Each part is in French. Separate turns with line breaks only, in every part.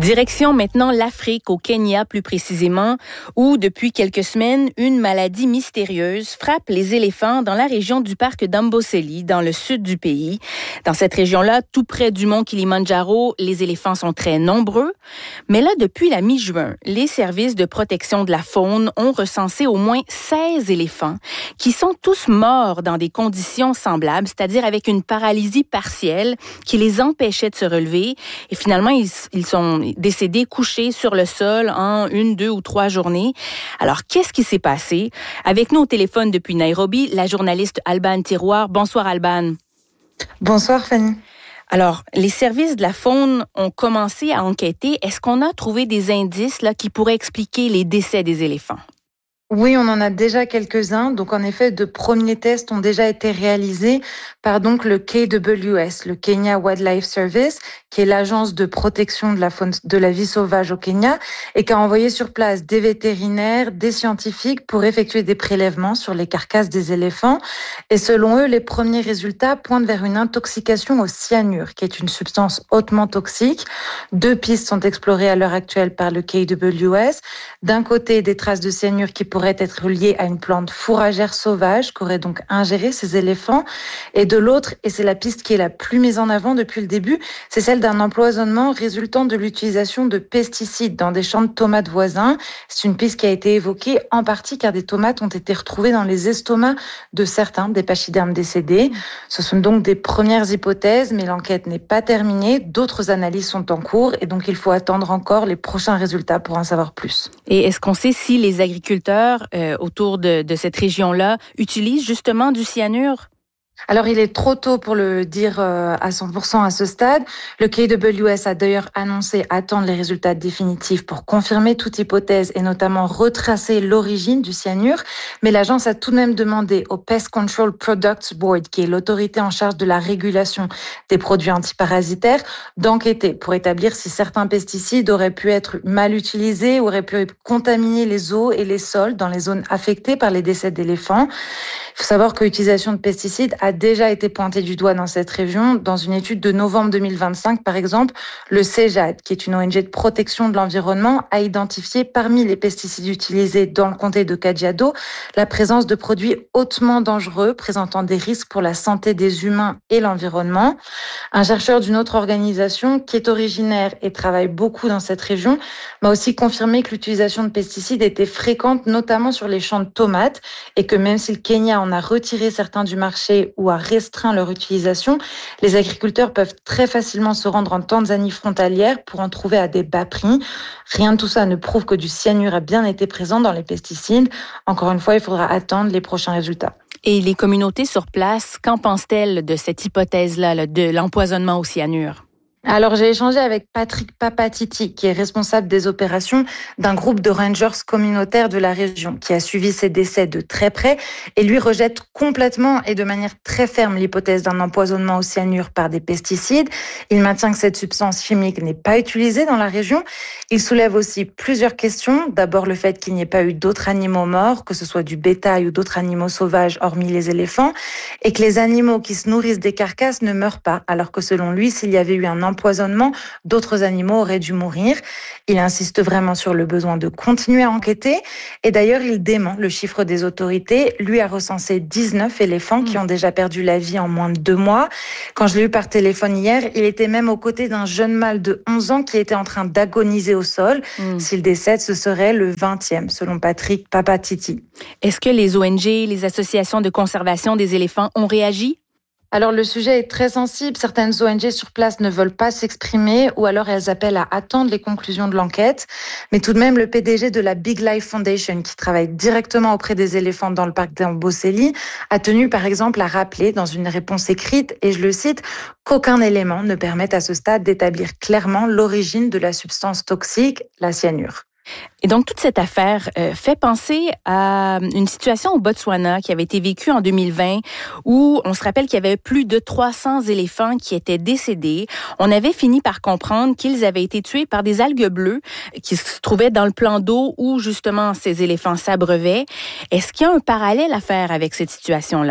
Direction maintenant l'Afrique, au Kenya plus précisément, où depuis quelques semaines, une maladie mystérieuse frappe les éléphants dans la région du parc d'Amboseli, dans le sud du pays. Dans cette région-là, tout près du mont Kilimandjaro, les éléphants sont très nombreux. Mais là, depuis la mi-juin, les services de protection de la faune ont recensé au moins 16 éléphants qui sont tous morts dans des conditions semblables, c'est-à-dire avec une paralysie partielle qui les empêchait de se relever. Et finalement, ils sont décédés couchés sur le sol en 1, 2 ou 3 journées. Alors, qu'est-ce qui s'est passé? Avec nous au téléphone depuis Nairobi, la journaliste Alban Tiroir. Bonsoir, Alban.
Bonsoir, Fanny.
Alors, les services de la faune ont commencé à enquêter. Est-ce qu'on a trouvé des indices là qui pourraient expliquer les décès des éléphants?
Oui, on en a déjà quelques-uns. Donc, en effet, de premiers tests ont déjà été réalisés par donc le KWS, le Kenya Wildlife Service, qui est l'agence de protection de la faune, de la vie sauvage au Kenya, et qui a envoyé sur place des vétérinaires, des scientifiques pour effectuer des prélèvements sur les carcasses des éléphants. Et selon eux, les premiers résultats pointent vers une intoxication au cyanure, qui est une substance hautement toxique. 2 pistes sont explorées à l'heure actuelle par le KWS. D'un côté, des traces de cyanure qui pourraient être liées à une plante fourragère sauvage qu'auraient donc ingéré ces éléphants. Et de l'autre, et c'est la piste qui est la plus mise en avant depuis le début, c'est celle d'un empoisonnement résultant de l'utilisation de pesticides dans des champs de tomates voisins. C'est une piste qui a été évoquée en partie car des tomates ont été retrouvées dans les estomacs de certains des pachydermes décédés. Ce sont donc des premières hypothèses, mais l'enquête n'est pas terminée. D'autres analyses sont en cours et donc il faut attendre encore les prochains résultats pour en savoir plus.
Et est-ce qu'on sait si les agriculteurs autour de cette région-là utilisent justement du cyanure?
Alors, il est trop tôt pour le dire à 100% à ce stade. Le KWS a d'ailleurs annoncé attendre les résultats définitifs pour confirmer toute hypothèse et notamment retracer l'origine du cyanure. Mais l'agence a tout de même demandé au Pest Control Products Board, qui est l'autorité en charge de la régulation des produits antiparasitaires, d'enquêter pour établir si certains pesticides auraient pu être mal utilisés, auraient pu contaminer les eaux et les sols dans les zones affectées par les décès d'éléphants. Il faut savoir que l'utilisation de pesticides a déjà été pointée du doigt dans cette région. Dans une étude de novembre 2025, par exemple, le CEJAD, qui est une ONG de protection de l'environnement, a identifié parmi les pesticides utilisés dans le comté de Kajiado la présence de produits hautement dangereux présentant des risques pour la santé des humains et l'environnement. Un chercheur d'une autre organisation qui est originaire et travaille beaucoup dans cette région m'a aussi confirmé que l'utilisation de pesticides était fréquente, notamment sur les champs de tomates, et que même si le Kenya en a retiré certains du marché ou a restreint leur utilisation, les agriculteurs peuvent très facilement se rendre en Tanzanie frontalière pour en trouver à des bas prix. Rien de tout ça ne prouve que du cyanure a bien été présent dans les pesticides. Encore une fois, il faudra attendre les prochains résultats.
Et les communautés sur place, qu'en pensent-elles de cette hypothèse-là, de l'empoisonnement au cyanure?
Alors, j'ai échangé avec Patrick Papatiti, qui est responsable des opérations d'un groupe de rangers communautaires de la région, qui a suivi ces décès de très près et lui rejette complètement et de manière très ferme l'hypothèse d'un empoisonnement au cyanure par des pesticides. Il maintient que cette substance chimique n'est pas utilisée dans la région. Il soulève aussi plusieurs questions. D'abord, le fait qu'il n'y ait pas eu d'autres animaux morts, que ce soit du bétail ou d'autres animaux sauvages hormis les éléphants, et que les animaux qui se nourrissent des carcasses ne meurent pas, alors que selon lui, s'il y avait eu un empoisonnement, d'autres animaux auraient dû mourir. Il insiste vraiment sur le besoin de continuer à enquêter. Et d'ailleurs, il dément le chiffre des autorités. Lui a recensé 19 éléphants qui ont déjà perdu la vie en moins de 2 mois. Quand je l'ai eu par téléphone hier, il était même aux côtés d'un jeune mâle de 11 ans qui était en train d'agoniser au sol. S'il décède, ce serait le 20e, selon Patrick Papatiti.
Est-ce que les ONG, les associations de conservation des éléphants ont réagi?
Alors, le sujet est très sensible. Certaines ONG sur place ne veulent pas s'exprimer ou alors elles appellent à attendre les conclusions de l'enquête. Mais tout de même, le PDG de la Big Life Foundation, qui travaille directement auprès des éléphants dans le parc d'Amboseli, a tenu par exemple à rappeler dans une réponse écrite, et je le cite, qu'aucun élément ne permette à ce stade d'établir clairement l'origine de la substance toxique, la cyanure.
Et donc, toute cette affaire fait penser à une situation au Botswana qui avait été vécue en 2020 où on se rappelle qu'il y avait plus de 300 éléphants qui étaient décédés. On avait fini par comprendre qu'ils avaient été tués par des algues bleues qui se trouvaient dans le plan d'eau où justement ces éléphants s'abreuvaient. Est-ce qu'il y a un parallèle à faire avec cette situation-là?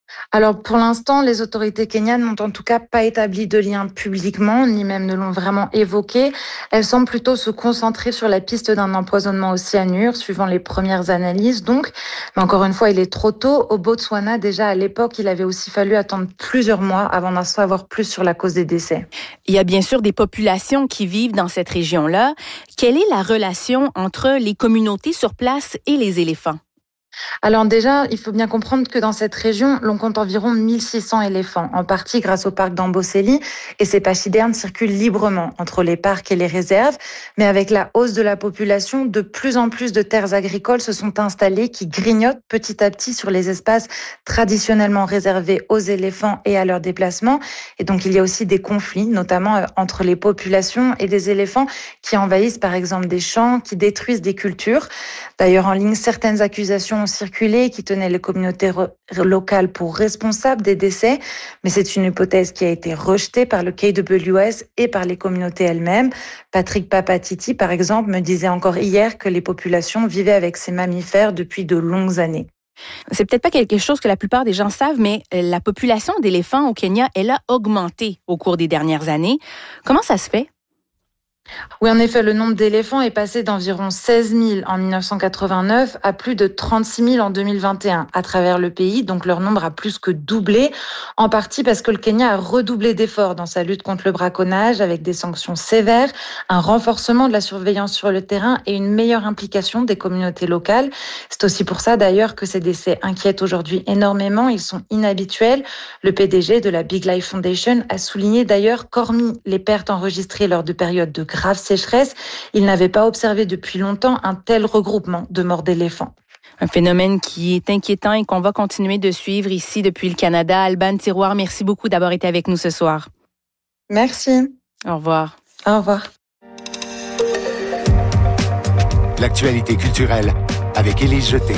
Alors pour l'instant, les autorités kenyanes n'ont en tout cas pas établi de lien publiquement, ni même ne l'ont vraiment évoqué. Elles semblent plutôt se concentrer sur la piste d'un empoisonnement au cyanure, suivant les premières analyses donc. Mais encore une fois, il est trop tôt. Au Botswana, déjà à l'époque, il avait aussi fallu attendre plusieurs mois avant d'en savoir plus sur la cause des décès.
Il y a bien sûr des populations qui vivent dans cette région-là. Quelle est la relation entre les communautés sur place et les éléphants?
Alors déjà, il faut bien comprendre que dans cette région, l'on compte environ 1600 éléphants, en partie grâce au parc d'Amboseli, et ces pachydermes circulent librement entre les parcs et les réserves. Mais avec la hausse de la population, de plus en plus de terres agricoles se sont installées qui grignotent petit à petit sur les espaces traditionnellement réservés aux éléphants et à leurs déplacements. Et donc il y a aussi des conflits, notamment entre les populations et des éléphants qui envahissent par exemple des champs, qui détruisent des cultures. D'ailleurs, en ligne, certaines accusations ont circulé qui tenaient les communautés locales pour responsables des décès, mais c'est une hypothèse qui a été rejetée par le KWS et par les communautés elles-mêmes. Patrick Papatiti, par exemple, me disait encore hier que les populations vivaient avec ces mammifères depuis de longues années.
C'est peut-être pas quelque chose que la plupart des gens savent, mais la population d'éléphants au Kenya, elle a augmenté au cours des dernières années. Comment ça se fait?
Oui, en effet, le nombre d'éléphants est passé d'environ 16 000 en 1989 à plus de 36 000 en 2021 à travers le pays. Donc, leur nombre a plus que doublé, en partie parce que le Kenya a redoublé d'efforts dans sa lutte contre le braconnage avec des sanctions sévères, un renforcement de la surveillance sur le terrain et une meilleure implication des communautés locales. C'est aussi pour ça, d'ailleurs, que ces décès inquiètent aujourd'hui énormément. Ils sont inhabituels. Le PDG de la Big Life Foundation a souligné d'ailleurs qu'hormis les pertes enregistrées lors de périodes de grave sécheresse, il n'avait pas observé depuis longtemps un tel regroupement de morts d'éléphants.
Un phénomène qui est inquiétant et qu'on va continuer de suivre ici depuis le Canada. Alban Tiroir, merci beaucoup d'avoir été avec nous ce soir.
Merci.
Au revoir.
Au revoir.
L'actualité culturelle avec Élise Jeté.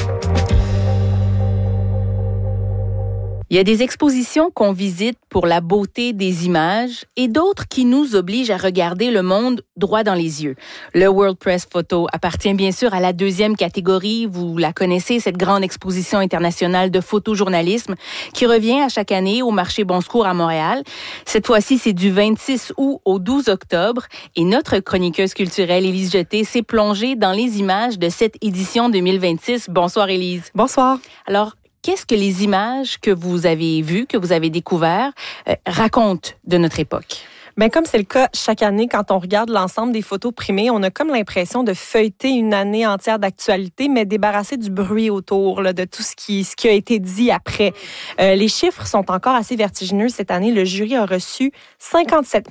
Il y a des expositions qu'on visite pour la beauté des images et d'autres qui nous obligent à regarder le monde droit dans les yeux. Le World Press Photo appartient bien sûr à la deuxième catégorie. Vous la connaissez, cette grande exposition internationale de photojournalisme qui revient à chaque année au marché Bon Secours à Montréal. Cette fois-ci, c'est du 26 août au 12 octobre et notre chroniqueuse culturelle Élise Jeté s'est plongée dans les images de cette édition 2026. Bonsoir Élise.
Bonsoir.
Alors, qu'est-ce que les images que vous avez vues, que vous avez découvertes, racontent de notre époque?
Bien, comme c'est le cas chaque année, quand on regarde l'ensemble des photos primées, on a comme l'impression de feuilleter une année entière d'actualité, mais débarrassé du bruit autour, là, de tout ce qui a été dit après. Les chiffres sont encore assez vertigineux cette année. Le jury a reçu 57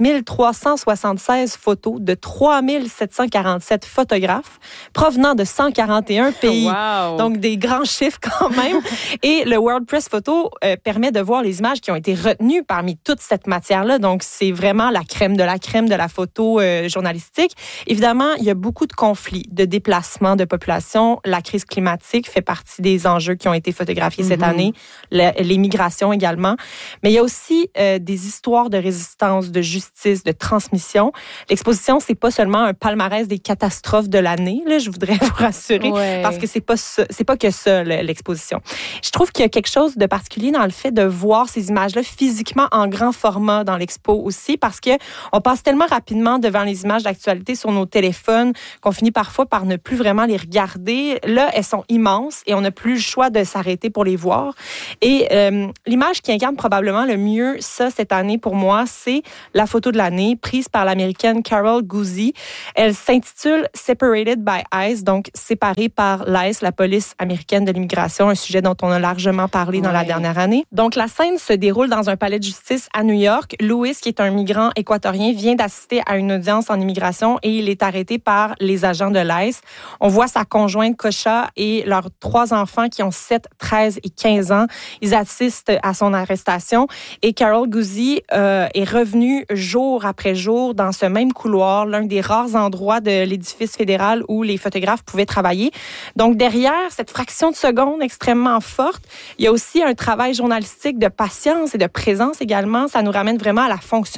376 photos de 3 747 photographes provenant de 141 pays.
Wow.
Donc, des grands chiffres quand même. Et le World Press Photo permet de voir les images qui ont été retenues parmi toute cette matière-là. Donc, c'est vraiment la crème de la photo journalistique. Évidemment, il y a beaucoup de conflits, de déplacements de population. La crise climatique fait partie des enjeux qui ont été photographiés cette année. Les migrations également. Mais il y a aussi des histoires de résistance, de justice, de transmission. L'exposition, c'est pas seulement un palmarès des catastrophes de l'année, là, je voudrais vous rassurer, parce que c'est pas que ça, l'exposition. Je trouve qu'il y a quelque chose de particulier dans le fait de voir ces images-là physiquement en grand format dans l'expo aussi, parce qu'on passe tellement rapidement devant les images d'actualité sur nos téléphones qu'on finit parfois par ne plus vraiment les regarder. Là, elles sont immenses et on n'a plus le choix de s'arrêter pour les voir. Et l'image qui incarne probablement le mieux ça cette année pour moi, c'est la photo de l'année prise par l'Américaine Carol Guzzi. Elle s'intitule « Separated by ICE », donc séparée par l'ICE, la police américaine de l'immigration, un sujet dont on a largement parlé dans la dernière année. Donc la scène se déroule dans un palais de justice à New York. Louis, qui est un migrant équatorien, vient d'assister à une audience en immigration et il est arrêté par les agents de l'ICE. On voit sa conjointe Kosha et leurs 3 enfants qui ont 7, 13 et 15 ans. Ils assistent à son arrestation et Carol Guzzi est revenue jour après jour dans ce même couloir, l'un des rares endroits de l'édifice fédéral où les photographes pouvaient travailler. Donc derrière cette fraction de seconde extrêmement forte, il y a aussi un travail journalistique de patience et de présence également. Ça nous ramène vraiment à la fonction première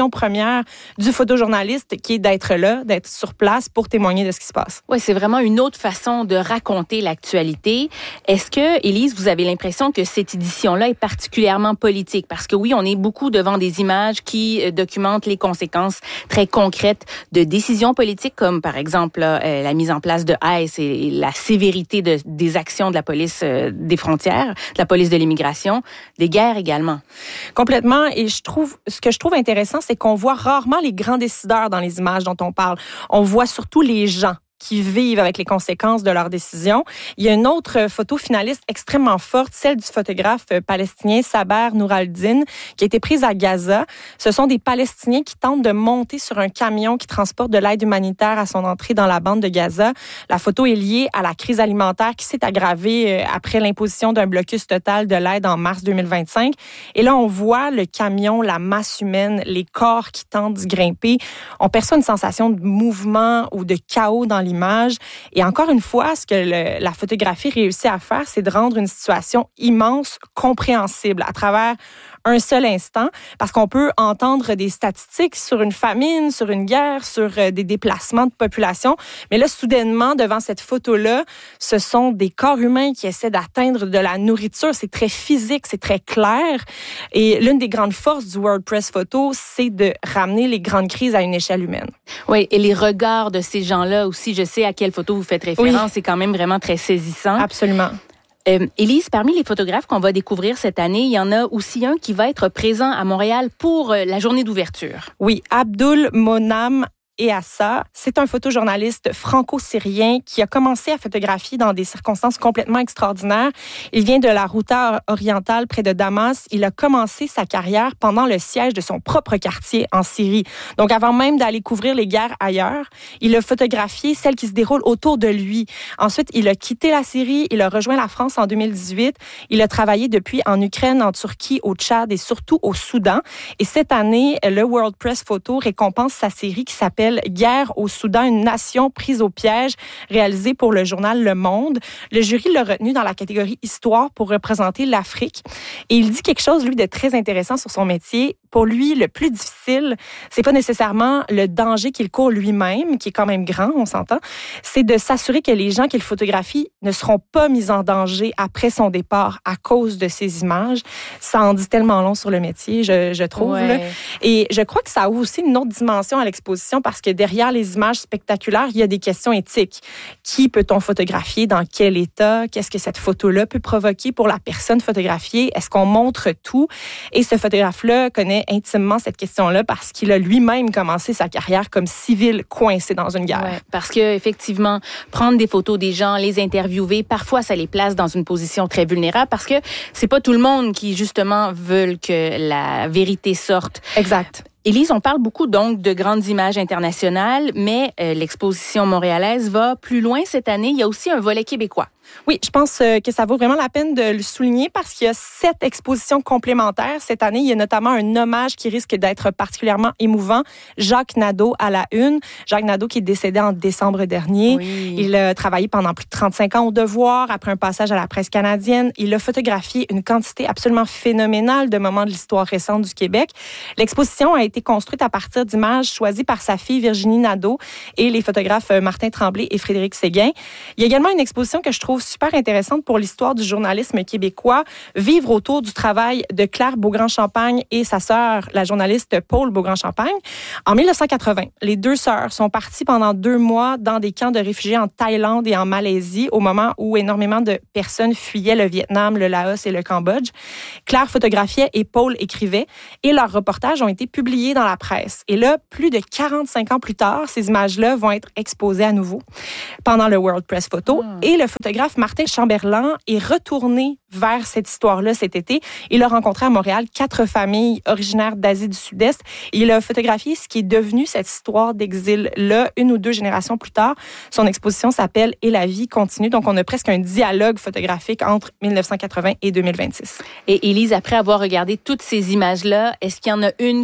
première du photojournaliste qui est d'être là, d'être sur place pour témoigner de ce qui se passe.
Oui, c'est vraiment une autre façon de raconter l'actualité. Est-ce que, Élise, vous avez l'impression que cette édition-là est particulièrement politique? Parce que oui, on est beaucoup devant des images qui documentent les conséquences très concrètes de décisions politiques, comme par exemple la mise en place de ICE et la sévérité des actions de la police des frontières, de la police de l'immigration, des guerres également.
Complètement. Et ce que je trouve intéressant, c'est qu'on voit rarement les grands décideurs dans les images dont on parle. On voit surtout les gens qui vivent avec les conséquences de leurs décisions. Il y a une autre photo finaliste extrêmement forte, celle du photographe palestinien Saber Nouraldine, qui a été prise à Gaza. Ce sont des Palestiniens qui tentent de monter sur un camion qui transporte de l'aide humanitaire à son entrée dans la bande de Gaza. La photo est liée à la crise alimentaire qui s'est aggravée après l'imposition d'un blocus total de l'aide en mars 2025. Et là, on voit le camion, la masse humaine, les corps qui tentent d'y grimper. On perçoit une sensation de mouvement ou de chaos dans l'image. Et encore une fois, ce que la photographie réussit à faire, c'est de rendre une situation immense, compréhensible à travers un seul instant, parce qu'on peut entendre des statistiques sur une famine, sur une guerre, sur des déplacements de population. Mais là, soudainement, devant cette photo-là, ce sont des corps humains qui essaient d'atteindre de la nourriture. C'est très physique, c'est très clair. Et l'une des grandes forces du World Press Photo, c'est de ramener les grandes crises à une échelle humaine.
Oui, et les regards de ces gens-là aussi, je sais à quelle photo vous faites référence, oui. C'est quand même vraiment très saisissant.
Absolument.
Élise, parmi les photographes qu'on va découvrir cette année, il y en a aussi un qui va être présent à Montréal pour la journée d'ouverture.
Oui, Abdul Monam Eassa, c'est un photojournaliste franco-syrien qui a commencé à photographier dans des circonstances complètement extraordinaires. Il vient de la Ghouta orientale près de Damas. Il a commencé sa carrière pendant le siège de son propre quartier en Syrie. Donc, avant même d'aller couvrir les guerres ailleurs, il a photographié celles qui se déroulent autour de lui. Ensuite, il a quitté la Syrie. Il a rejoint la France en 2018. Il a travaillé depuis en Ukraine, en Turquie, au Tchad et surtout au Soudan. Et cette année, le World Press Photo récompense sa série qui s'appelle Guerre au Soudan, une nation prise au piège, réalisée pour le journal Le Monde. Le jury l'a retenu dans la catégorie Histoire pour représenter l'Afrique. Et il dit quelque chose, lui, de très intéressant sur son métier. Pour lui, le plus difficile, c'est pas nécessairement le danger qu'il court lui-même, qui est quand même grand, on s'entend. C'est de s'assurer que les gens qu'il photographie ne seront pas mis en danger après son départ à cause de ces images. Ça en dit tellement long sur le métier, je trouve.
Ouais.
Là. Et je crois que ça ouvre aussi une autre dimension à l'exposition parce que derrière les images spectaculaires, il y a des questions éthiques. Qui peut-on photographier? Dans quel état? Qu'est-ce que cette photo-là peut provoquer pour la personne photographiée? Est-ce qu'on montre tout? Et ce photographe-là connaît intimement cette question-là parce qu'il a lui-même commencé sa carrière comme civil coincé dans une guerre.
Ouais, parce que effectivement, prendre des photos des gens, les interviewer, parfois ça les place dans une position très vulnérable parce que c'est pas tout le monde qui justement veulent que la vérité sorte.
Exact.
Élise, on parle beaucoup donc de grandes images internationales, mais l'exposition montréalaise va plus loin cette année. Il y a aussi un volet québécois.
Oui, je pense que ça vaut vraiment la peine de le souligner parce qu'il y a 7 expositions complémentaires. Cette année, il y a notamment un hommage qui risque d'être particulièrement émouvant. Jacques Nadeau à la une. Jacques Nadeau qui est décédé en décembre dernier.
Oui.
Il a travaillé pendant plus de 35 ans au Devoir. Après un passage à la presse canadienne, il a photographié une quantité absolument phénoménale de moments de l'histoire récente du Québec. L'exposition a été construite à partir d'images choisies par sa fille Virginie Nadeau et les photographes Martin Tremblay et Frédéric Séguin. Il y a également une exposition que je trouve super intéressante pour l'histoire du journalisme québécois, vivre autour du travail de Claire Beaugrand-Champagne et sa sœur, la journaliste Paul Beaugrand-Champagne. En 1980, les deux sœurs sont parties pendant 2 mois dans des camps de réfugiés en Thaïlande et en Malaisie au moment où énormément de personnes fuyaient le Vietnam, le Laos et le Cambodge. Claire photographiait et Paul écrivait et leurs reportages ont été publiés dans la presse. Et là, plus de 45 ans plus tard, ces images-là vont être exposées à nouveau pendant le World Press Photo. Et le photographe Martin Chamberlain est retourné vers cette histoire-là cet été. Il a rencontré à Montréal 4 familles originaires d'Asie du Sud-Est. Il a photographié ce qui est devenu cette histoire d'exil-là 1 ou 2 générations plus tard. Son exposition s'appelle « Et la vie continue ». Donc, on a presque un dialogue photographique entre 1980 et 2026.
Et Élise, après avoir regardé toutes ces images-là, est-ce qu'il y en a une que vous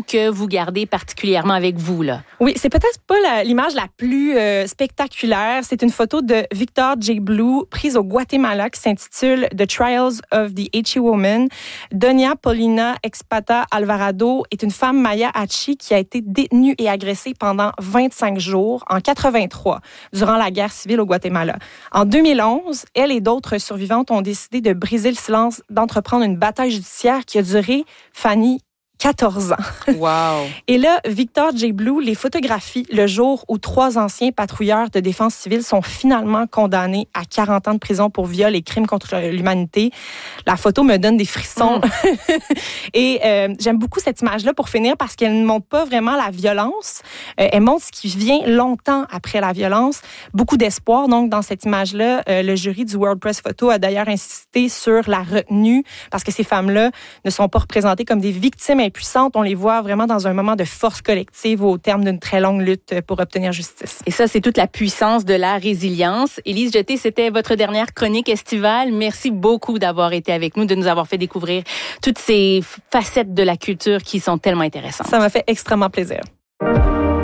gardez particulièrement avec vous, là?
Oui, c'est peut-être pas l'image la plus spectaculaire. C'est une photo de Victor J. Blue prise au Guatemala qui s'intitule The Trials of the Hachi Woman. Doña Paulina Expata Alvarado est une femme maya Hachi qui a été détenue et agressée pendant 25 jours en 83 durant la guerre civile au Guatemala. En 2011, elle et d'autres survivantes ont décidé de briser le silence, d'entreprendre une bataille judiciaire qui a duré, Fanny, 14 ans.
Wow.
Et là, Victor J. Blue les photographie le jour où 3 anciens patrouilleurs de défense civile sont finalement condamnés à 40 ans de prison pour viol et crimes contre l'humanité. La photo me donne des frissons. Et j'aime beaucoup cette image-là pour finir parce qu'elle ne montre pas vraiment la violence. Elle montre ce qui vient longtemps après la violence. Beaucoup d'espoir. Donc, dans cette image-là, le jury du World Press Photo a d'ailleurs insisté sur la retenue parce que ces femmes-là ne sont pas représentées comme des victimes impuissantes. On les voit vraiment dans un moment de force collective au terme d'une très longue lutte pour obtenir justice.
Et ça, c'est toute la puissance de la résilience. Élise Jeté, c'était votre dernière chronique estivale. Merci beaucoup d'avoir été avec nous, de nous avoir fait découvrir toutes ces facettes de la culture qui sont tellement intéressantes.
Ça m'a fait extrêmement plaisir.